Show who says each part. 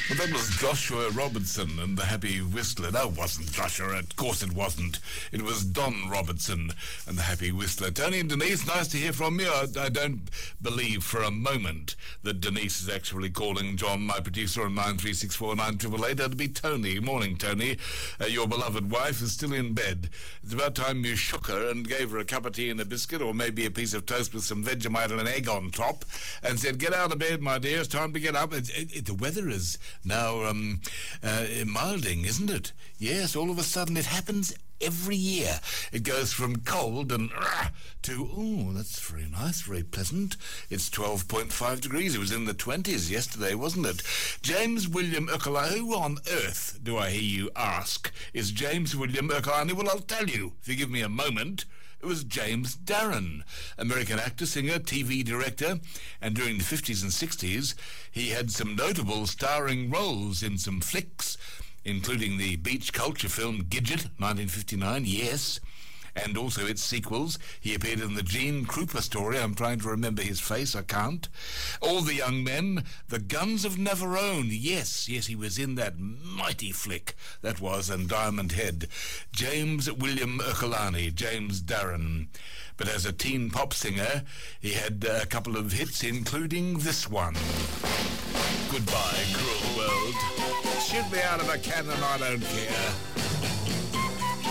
Speaker 1: Well, that was Joshua Robertson and the Happy Whistler. No, it wasn't Joshua. Of course it wasn't. It was Don Robertson and the Happy Whistler. Tony and Denise, nice to hear from you. I don't believe for a moment that Denise is actually calling John, my producer, on 93649888. That'd be Tony. Morning, Tony. Your beloved wife is still in bed. It's about time you shook her and gave her a cup of tea and a biscuit, or maybe a piece of toast with some Vegemite and an egg on top, and said, "Get out of bed, my dear. It's time to get up." The weather is now milding, isn't it? Yes, all of a sudden it happens every year. It goes from cold and to, oh, that's very nice, very pleasant. It's 12.5 degrees. It was in the 20s yesterday, wasn't it? James William Ukulani. Who on earth, do I hear you ask, is James William Ukulani? Well, I'll tell you, if you give me a moment. It was James Darren, American actor, singer, TV director, and during the 50s and 60s, he had some notable starring roles in some flicks, including the beach culture film Gidget, 1959, yes, and also its sequels. He appeared in the Gene Krupa story. I'm trying to remember his face, I can't. All the Young Men, The Guns of Navarone, yes, he was in that mighty flick, that was, and Diamond Head. James William Ukulani, James Darren. But as a teen pop singer, he had a couple of hits, including this one. Goodbye, cruel world. Shoot me out of a cannon, I don't care.